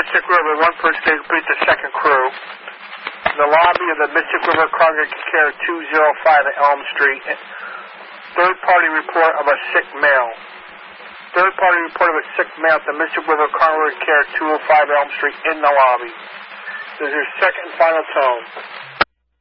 Mystic River, one person to complete the second crew. In the lobby of the Mystic River Congregate Care 205 at Elm Street. Third party report of a sick male. Third party report of a sick male at the Mystic River Congregate Care 205 Elm Street in the lobby. This is your second and final tone.